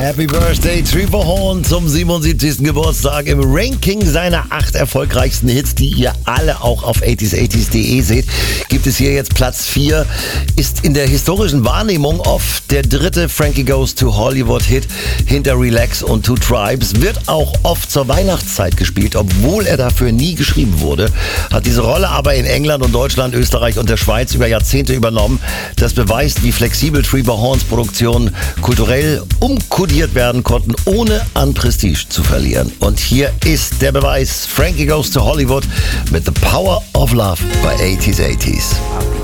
Happy Birthday, Trevor Horn, zum 77. Geburtstag. Im Ranking seiner 8 erfolgreichsten Hits, die ihr alle auch auf 80s80s.de seht, gibt es hier jetzt Platz 4. Ist in der historischen Wahrnehmung oft der dritte Frankie Goes to Hollywood Hit hinter Relax und Two Tribes. Wird auch oft zur Weihnachtszeit gespielt, obwohl er dafür nie geschrieben wurde. Hat diese Rolle aber in England und Deutschland, Österreich und der Schweiz über Jahrzehnte übernommen. Das beweist, wie flexibel Trevor Horns Produktionen kulturell umkodiert werden konnten, ohne an Prestige zu verlieren. Und hier ist der Beweis: Frankie Goes to Hollywood mit The Power of Love bei 80s80s.